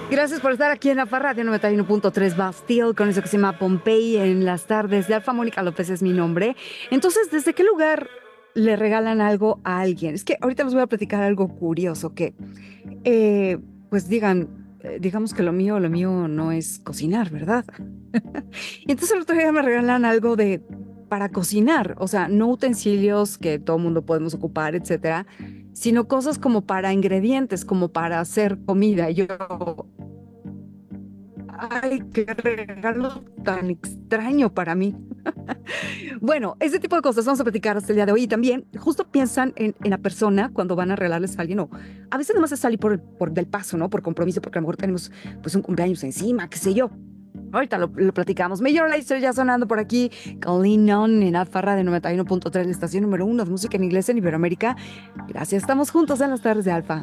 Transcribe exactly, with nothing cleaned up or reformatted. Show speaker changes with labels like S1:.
S1: Gracias por estar aquí en la Parradio noventa y uno punto tres Bastille con eso que se llama Pompeii en las tardes de Alfa. Mónica López es mi nombre. Entonces, ¿desde qué lugar le regalan algo a alguien? Es que ahorita les voy a platicar algo curioso que, eh, pues digan, eh, digamos que lo mío, lo mío no es cocinar, ¿verdad? Y entonces el otro día me regalan algo de para cocinar, o sea, no utensilios que todo mundo podemos ocupar, etcétera, sino cosas como para ingredientes, como para hacer comida. Y yo, ay, qué regalo tan extraño para mí. Bueno, ese tipo de cosas vamos a platicar hasta el día de hoy. Y también, justo piensan en, en la persona cuando van a regalarles a alguien, o a veces nomás es salir por, por del paso, ¿no? Por compromiso, porque a lo mejor tenemos pues un cumpleaños encima, qué sé yo. Ahorita lo, lo platicamos. Major Lazer ya sonando por aquí. Calling On en Alfarra de noventa y uno punto tres, la estación número uno de música en inglés en Iberoamérica. Gracias, estamos juntos en las tardes de Alfa.